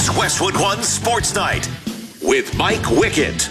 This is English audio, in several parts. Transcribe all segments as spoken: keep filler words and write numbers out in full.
It's Westwood One Sports Night with Mike Wickett.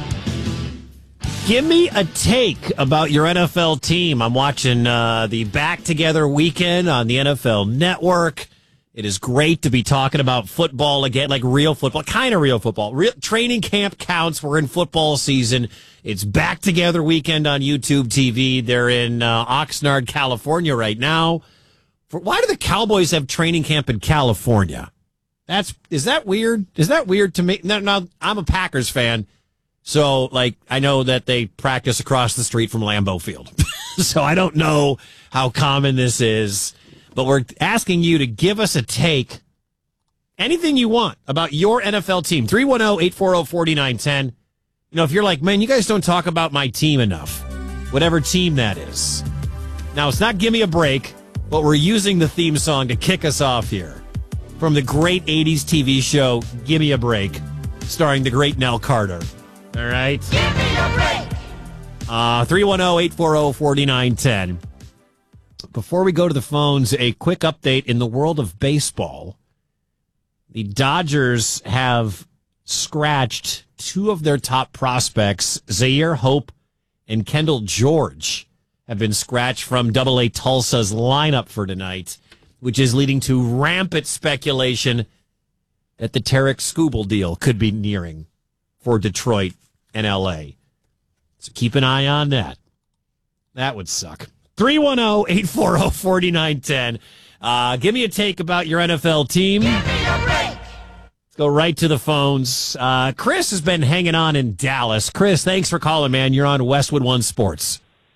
Give me a take about your N F L team. I'm watching uh, the Back Together weekend on the N F L Network. It is great to be talking about football again, like real football, kind of real football. Real, training camp counts. We're in football season. It's Back Together weekend on YouTube T V. They're in uh, Oxnard, California right now. For, why do the Cowboys have training camp in California? That's is that weird? Is that weird to me? No, no, I'm a Packers fan. So, like, I know that they practice across the street from Lambeau Field. So I don't know how common this is, but we're asking you to give us a take, anything you want about your N F L team. three one zero, eight four zero, four nine one zero. You know, if you're like, man, you guys don't talk about my team enough, whatever team that is. Now, it's not Give Me a Break, but we're using the theme song to kick us off here from the great eighties T V show, Give Me a Break, starring the great Nell Carter. All right. Give me a break. Uh, three one zero, eight four zero, four nine one zero. Before we go to the phones, a quick update in the world of baseball. The Dodgers have scratched two of their top prospects, Zaire Hope and Kendall George, have been scratched from Double A Tulsa's lineup for tonight, which is leading to rampant speculation that the Tarek Skubal deal could be nearing for Detroit and L A. So keep an eye on that. That would suck. three one zero, eight four zero, four nine one zero. Uh, give me a take about your N F L team. Give me a break. Let's go right to the phones. Uh, Chris has been hanging on in Dallas. Chris, thanks for calling, man. You're on Westwood One Sports.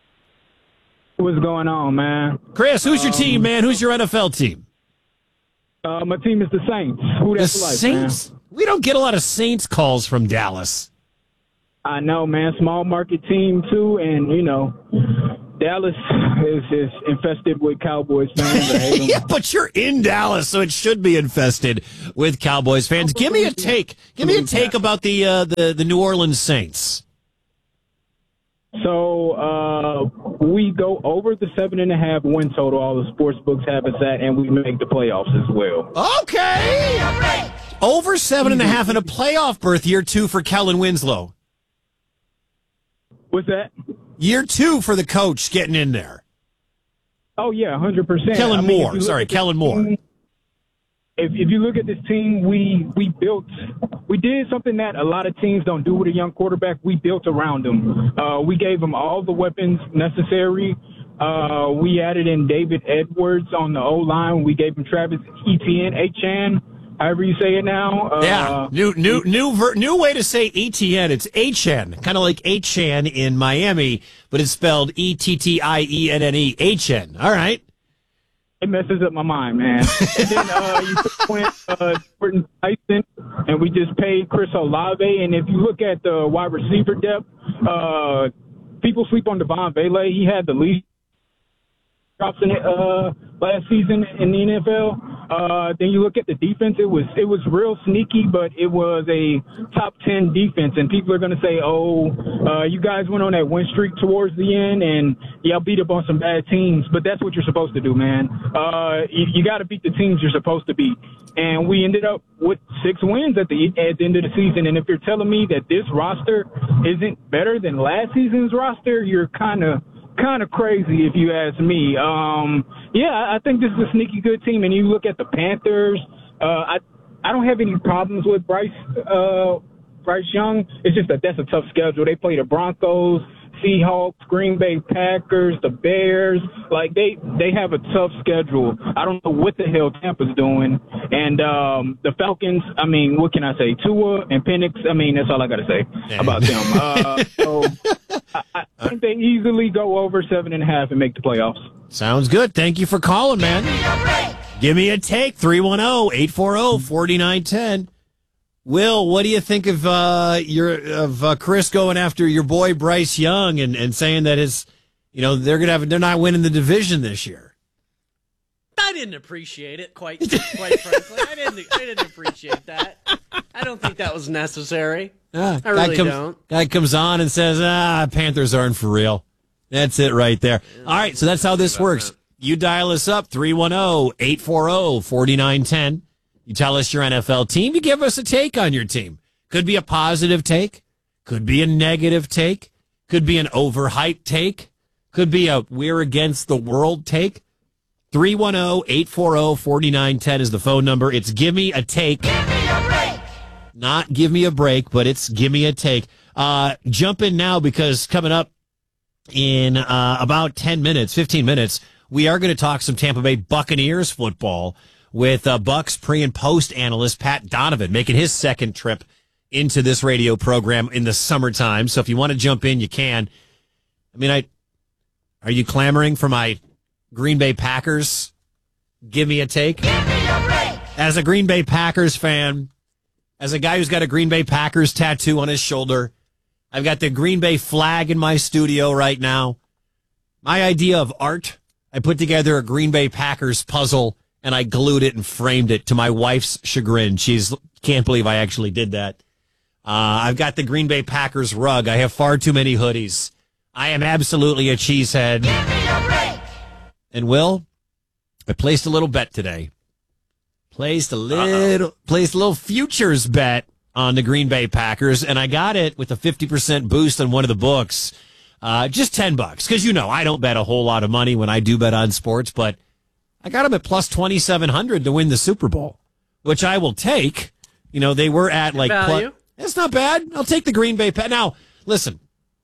What's going on, man? Chris, who's your um, team, man? Who's your N F L team? Uh, my team is the Saints. Who The that's like, Saints? man? We don't get a lot of Saints calls from Dallas. I know, man. Small market team, too. And, you know, Dallas is, is infested with Cowboys fans. I hate them. Yeah, but you're in Dallas, so it should be infested with Cowboys fans. Give me a take. Give me a take about the uh, the, the New Orleans Saints. So uh, we go over the seven and a half win total. All the sports books have us at, and we make the playoffs as well. Okay. Over seven and a half in a playoff berth, year two for Kellen Winslow. What's that? Year two for the coach getting in there. Oh, yeah, one hundred percent. Kellen I mean, if Moore. you look Sorry, at this Kellen Moore. team- If, if you look at this team, we we built, we did something that a lot of teams don't do with a young quarterback. We built around him. Uh, we gave him all the weapons necessary. Uh, we added in David Edwards on the O-line. We gave him Travis Etienne, H-N, however you say it now. Uh, Yeah, new new new ver- new way to say E T N. It's H N, kind of like H N in Miami, but it's spelled E T T I E N N E. H N. All right. It messes up my mind, man. And then uh, you went uh, Jordan Tyson, and we just paid Chris Olave. And if you look at the wide receiver depth, uh, people sleep on Devon Vele. He had the least drops in it uh, last season in the N F L. Uh, then you look at the defense; it was it was real sneaky, but it was a top ten defense. And people are going to say, "Oh, uh, you guys went on that win streak towards the end, and y'all beat up on some bad teams." But that's what you're supposed to do, man. Uh, you, you got to beat the teams you're supposed to beat. And we ended up with six wins at the at the end of the season. And if you're telling me that this roster isn't better than last season's roster, you're kind of kind of crazy if you ask me. Um, yeah, I think this is a sneaky good team. And you look at the Panthers, uh, I I don't have any problems with Bryce uh, Bryce Young. It's just that that's a tough schedule. They play the Broncos, Seahawks, Green Bay Packers, the Bears. Like, they, they have a tough schedule. I don't know what the hell Tampa's doing. And um, the Falcons, I mean, what can I say? Tua and Penix, I mean, that's all I got to say yeah. about them. Uh, so I, I think they easily go over seven and a half and make the playoffs. Sounds good. Thank you for calling, man. Give me a take. three one zero, eight four zero, four nine one zero. Will, what do you think of uh, your of uh, Chris going after your boy Bryce Young and, and saying that his, you know, they're gonna have they're not winning the division this year? I didn't appreciate it, quite quite frankly. I didn't I didn't appreciate that. I don't think that was necessary. Ah, I really guy comes, don't. Guy comes on and says, "Ah, Panthers aren't for real." That's it right there. All right, so that's how this works. You dial us up three one zero, eight four zero, four nine one zero. You tell us your N F L team. You give us a take on your team. Could be a positive take. Could be a negative take. Could be an overhyped take. Could be a we're against the world take. three one zero, eight four zero, four nine one zero is the phone number. It's give me a take. Give me a break. Not give me a break, but it's give me a take. Uh, jump in now because coming up in uh, about ten minutes, fifteen minutes, we are going to talk some Tampa Bay Buccaneers football with uh, Bucks pre and post analyst Pat Donovan making his second trip into this radio program in the summertime. So if you want to jump in, you can. I mean, I are you clamoring for my Green Bay Packers? Give me a take. Give me a break. As a Green Bay Packers fan, as a guy who's got a Green Bay Packers tattoo on his shoulder, I've got the Green Bay flag in my studio right now. My idea of art, I put together a Green Bay Packers puzzle and I glued it and framed it to my wife's chagrin. She's can't believe I actually did that. Uh, I've got the Green Bay Packers rug. I have far too many hoodies. I am absolutely a cheesehead. Give me a break. And Will, I placed a little bet today. Placed a little, Uh-oh. placed a little futures bet on the Green Bay Packers, and I got it with a fifty percent boost on one of the books. Uh, just ten bucks. Cause you know, I don't bet a whole lot of money when I do bet on sports, but I got them at plus twenty-seven hundred to win the Super Bowl, which I will take. You know, they were at like, value. Plus, it's not bad. I'll take the Green Bay. Pa- now, listen,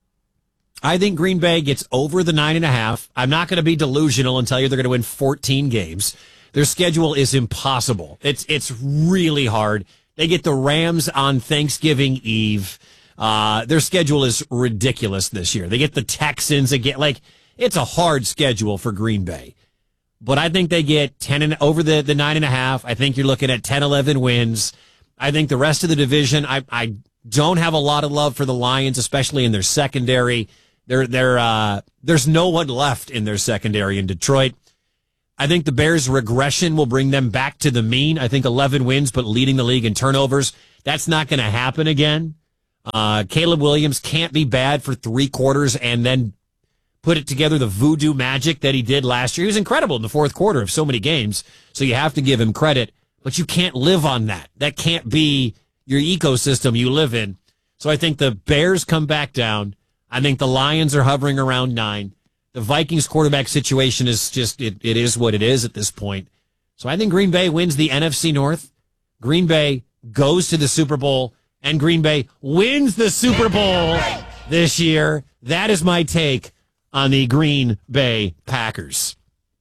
I think Green Bay gets over the nine and a half. I'm not going to be delusional and tell you they're going to win fourteen games. Their schedule is impossible. It's, it's really hard. They get the Rams on Thanksgiving Eve. Uh, their schedule is ridiculous this year. They get the Texans again. Like, it's a hard schedule for Green Bay. But I think they get ten and over the, the nine and a half. I think you're looking at ten, eleven wins. I think the rest of the division, I, I don't have a lot of love for the Lions, especially in their secondary. They're, they're, uh, there's no one left in their secondary in Detroit. I think the Bears' regression will bring them back to the mean. I think eleven wins, but leading the league in turnovers. That's not going to happen again. Uh, Caleb Williams can't be bad for three quarters and then put it together the voodoo magic that he did last year. He was incredible in the fourth quarter of so many games, so you have to give him credit. But you can't live on that. That can't be your ecosystem you live in. So I think the Bears come back down. I think the Lions are hovering around nine. The Vikings quarterback situation is just, it, it is what it is at this point. So I think Green Bay wins the N F C North. Green Bay goes to the Super Bowl, and Green Bay wins the Super Bowl this year. That is my take on the Green Bay Packers.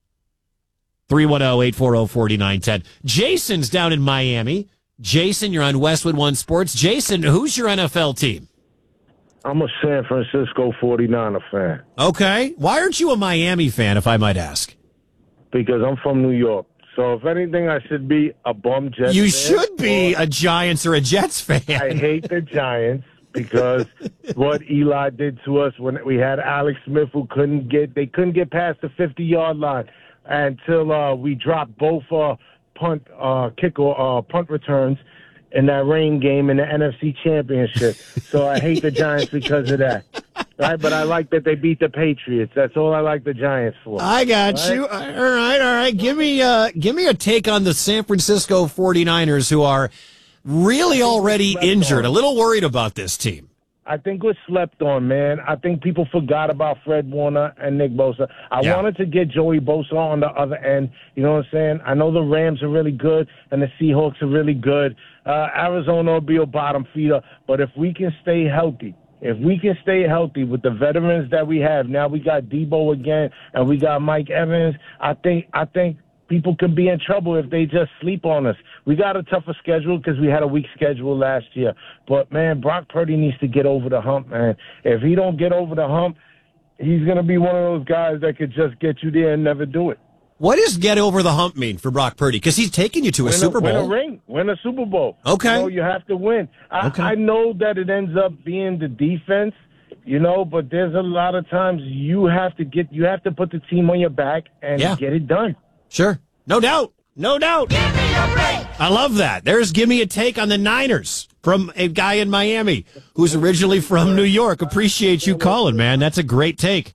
three one zero, eight four zero, four nine one zero. Jason's down in Miami. Jason, you're on Westwood One Sports. Jason, who's your N F L team? I'm a San Francisco forty-niner fan. Okay. Why aren't you a Miami fan, if I might ask? Because I'm from New York. So if anything, I should be a bum Jets You fan. should be a Giants or a Jets fan. I hate the Giants because what Eli did to us when we had Alex Smith, who couldn't get, they couldn't get past the fifty-yard line until uh, we dropped both uh, punt, uh, kick or uh, punt returns in that rain game in the N F C Championship. So I hate the Giants because of that. Right? But I like that they beat the Patriots. That's all I like the Giants for. I got right? you. All right, all right. Give me uh give me a take on the San Francisco forty-niners, who are really already injured. A little worried about this team. I think we're slept on, man. I think people forgot about Fred Warner and Nick Bosa. I Yeah. wanted to get Joey Bosa on the other end. You know what I'm saying? I know the Rams are really good and the Seahawks are really good. Uh, Arizona will be a bottom feeder. But if we can stay healthy, if we can stay healthy with the veterans that we have, now we got Debo again and we got Mike Evans. I think, I think people could be in trouble if they just sleep on us. We got a tougher schedule because we had a weak schedule last year. But, man, Brock Purdy needs to get over the hump, man. If he don't get over the hump, he's going to be one of those guys that could just get you there and never do it. What does get over the hump mean for Brock Purdy? Because he's taking you to a Win Super Bowl. Win a ring. Win a Super Bowl. Okay. You know, you have to win. I, Okay. I know that it ends up being the defense, you know, but there's a lot of times you have to get, you have to put the team on your back and Yeah. get it done. Sure. No doubt. No doubt. Give me a break. I love that. There's give me a take on the Niners from a guy in Miami who's originally from New York. Appreciate you calling, man. That's a great take.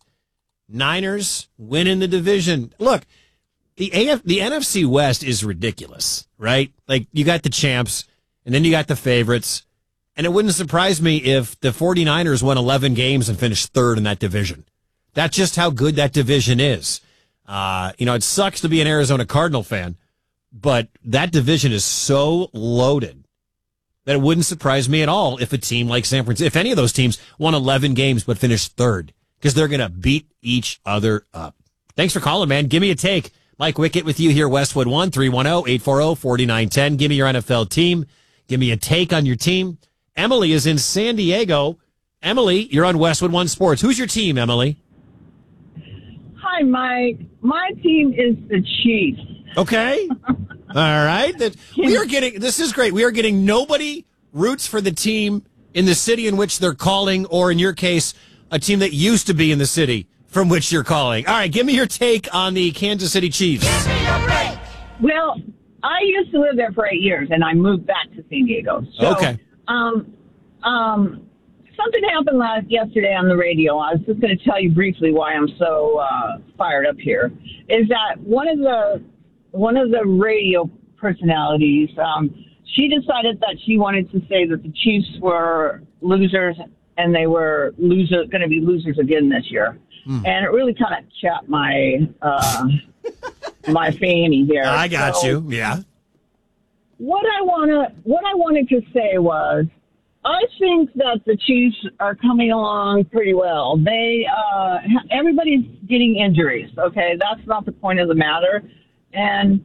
Niners winning the division. Look, the A F, the N F C West is ridiculous, right? Like, you got the champs, and then you got the favorites. And it wouldn't surprise me if the 49ers won eleven games and finished third in that division. That's just how good that division is. Uh, you know, it sucks to be an Arizona Cardinal fan, but that division is so loaded that it wouldn't surprise me at all if a team like San Francisco, if any of those teams won eleven games but finished third, because they're going to beat each other up. Thanks for calling, man. Give me a take. Mike Wickett with you here, Westwood one, three one zero, eight four zero, four nine one zero. Give me your N F L team. Give me a take on your team. Emily is in San Diego. Emily, you're on Westwood One Sports. Who's your team, Emily? Hi, Mike. My team is the Chiefs. Okay. All right. That, we are getting, this is great. We are getting nobody roots for the team in the city in which they're calling, or in your case, a team that used to be in the city from which you're calling. All right. Give me your take on the Kansas City Chiefs. Give me a break. Well, I used to live there for eight years, and I moved back to San Diego. So, Okay. Um, um, something happened last yesterday on the radio. I was just going to tell you briefly why I'm so uh, fired up here. Is that one of the one of the radio personalities? Um, she decided that she wanted to say that the Chiefs were losers and they were loser going to be losers again this year, mm. and it really kind of chapped my uh, my fanny here. I got so, you. Yeah. What I wanna, what I wanted to say was, I think that the Chiefs are coming along pretty well. They, uh, everybody's getting injuries. Okay, that's not the point of the matter, and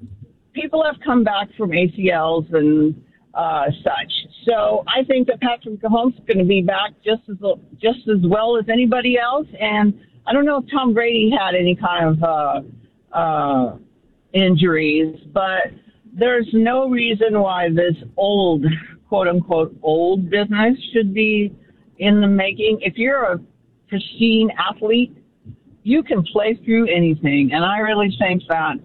people have come back from A C Ls and uh, such. So I think that Patrick Mahomes is going to be back just as just as well as anybody else. And I don't know if Tom Brady had any kind of uh, uh, injuries, but there's no reason why this old, quote unquote, old business should be in the making. If you're a pristine athlete, you can play through anything. And I really think that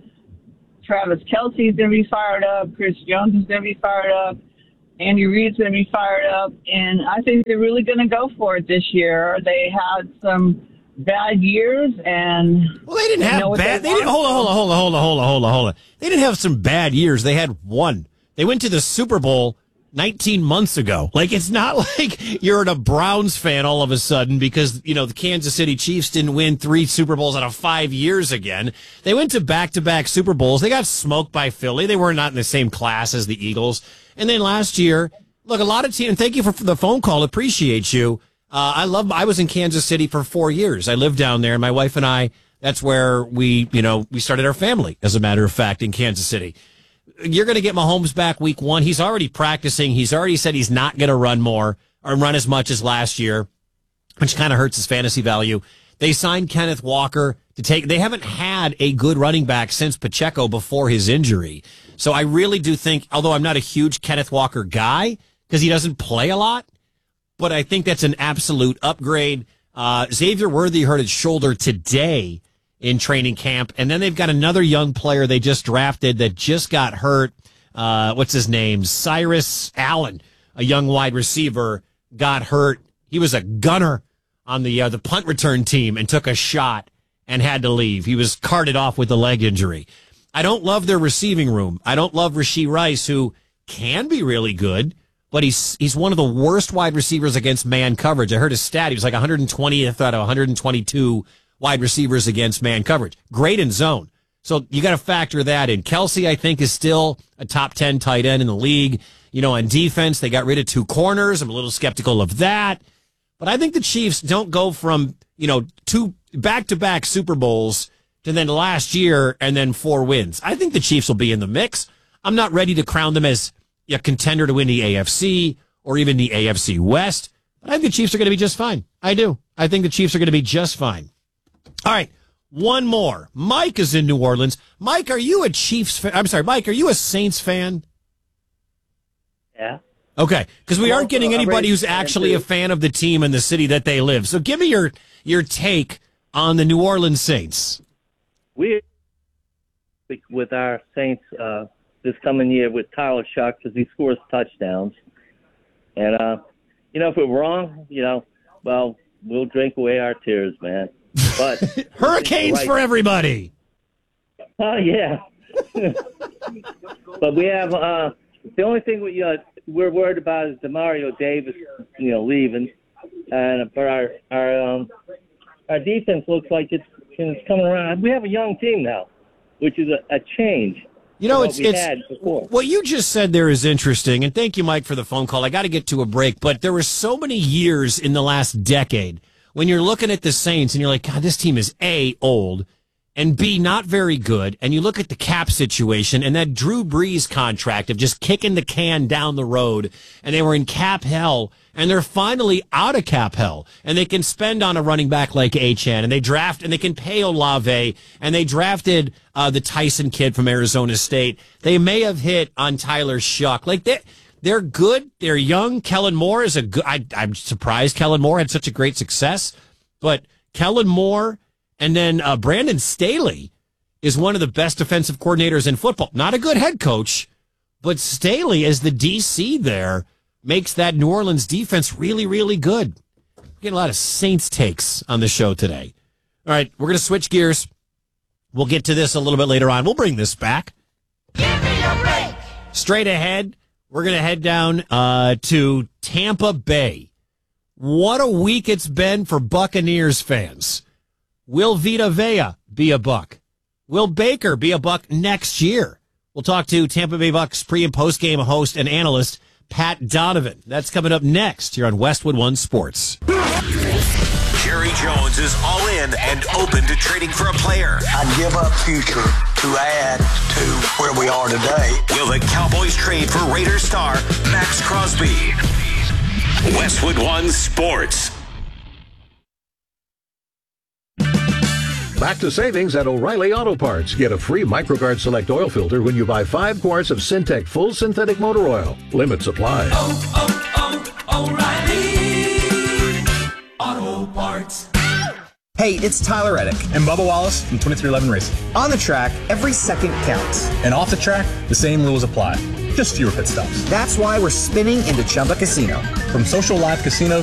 Travis Kelce's going to be fired up. Chris Jones is going to be fired up. Andy Reid's going to be fired up. And I think they're really going to go for it this year. They had some bad years, and well, they didn't have bad. They, they didn't. Hold on, hold on, hold on, hold on, hold on, hold on, hold on. They didn't have some bad years. They had one. They went to the Super Bowl nineteen months ago. Like, it's not like you're a Browns fan all of a sudden because, you know, the Kansas City Chiefs didn't win three Super Bowls out of five years again. They went to back-to-back Super Bowls. They got smoked by Philly. They were not in the same class as the Eagles. And then last year, look, a lot of teams, and thank you for, for the phone call. Appreciate you. Uh, I love, I was in Kansas City for four years. I lived down there, and my wife and I, that's where we, you know, we started our family, as a matter of fact, in Kansas City. You're going to get Mahomes back week one. He's already practicing. He's already said he's not going to run more or run as much as last year, which kind of hurts his fantasy value. They signed Kenneth Walker to take, they haven't had a good running back since Pacheco before his injury. So I really do think, although I'm not a huge Kenneth Walker guy because he doesn't play a lot, but I think that's an absolute upgrade. Uh, Xavier Worthy hurt his shoulder today in training camp. And then they've got another young player they just drafted that just got hurt. Uh, what's his name? Cyrus Allen, a young wide receiver, got hurt. He was a gunner on the uh, the punt return team and took a shot and had to leave. He was carted off with a leg injury. I don't love their receiving room. I don't love Rashee Rice, who can be really good, but he's he's one of the worst wide receivers against man coverage. I heard his stat. He was like one hundred twentieth out of one hundred twenty-two wide receivers against man coverage. Great in zone. So you got to factor that in. Kelce, I think, is still a top ten tight end in the league. You know, on defense, they got rid of two corners. I'm a little skeptical of that. But I think the Chiefs don't go from, you know, two back-to-back Super Bowls to then last year and then four wins. I think the Chiefs will be in the mix. I'm not ready to crown them as a contender to win the A F C or even the A F C West. But I think the Chiefs are going to be just fine. I do. I think the Chiefs are going to be just fine. All right, one more. Mike is in New Orleans. Mike, are you a Chiefs fan? I'm sorry, Mike, are you a Saints fan? Yeah. Okay, because we well, aren't getting anybody who's actually a fan of the team and the city that they live. So give me your your take on the New Orleans Saints. We with our Saints uh, this coming year with Tyler Shuck because he scores touchdowns. And, uh, you know, if we're wrong, you know, well, we'll drink away our tears, man. But Hurricanes right. for everybody. Oh, uh, yeah. but we have uh, the only thing we uh, we're worried about is Demario Davis, you know, leaving, and but our our um, our defense looks like it's it's coming around. We have a young team now, which is a, a change. You know, what it's we it's had before. what you just said there is interesting, and thank you, Mike, for the phone call. I got to get to a break, but there were so many years in the last decade when you're looking at the Saints and you're like, God, this team is A, old, and B, not very good. And you look at the cap situation and that Drew Brees contract of just kicking the can down the road, and they were in cap hell, and they're finally out of cap hell, and they can spend on a running back like Achane, and they draft, and they can pay Olave, and they drafted uh, the Tyson kid from Arizona State. They may have hit on Tyler Shuck. Like, they, they're good. They're young. Kellen Moore is a good, I, I'm surprised Kellen Moore had such a great success, but Kellen Moore and then uh, Brandon Staley is one of the best defensive coordinators in football. Not a good head coach, but Staley as the D C there makes that New Orleans defense really, really good. We're getting a lot of Saints takes on the show today. All right, we're going to switch gears. We'll get to this a little bit later on. We'll bring this back. Give me a break. Straight ahead, we're going to head down uh, to Tampa Bay. What a week it's been for Buccaneers fans. Will Vita Vea be a Buck? Will Baker be a Buck next year? We'll talk to Tampa Bay Bucks pre- and post-game host and analyst Pat Donovan. That's coming up next here on Westwood One Sports. Jerry Jones is all in and open to trading for a player. I'd give up future to add to where we are today. Will the Cowboys trade for Raiders star Max Crosby? Westwood One Sports. Back to savings at O'Reilly Auto Parts. Get a free MicroGuard Select oil filter when you buy five quarts of Syntec Full Synthetic Motor Oil. Limit supply. Oh, oh, oh, O'Reilly Auto Parts. Hey, it's Tyler Reddick and Bubba Wallace from twenty-three eleven Racing. On the track, every second counts. And off the track, the same rules apply. Just fewer pit stops. That's why we're spinning into Chumba Casino. From social live casino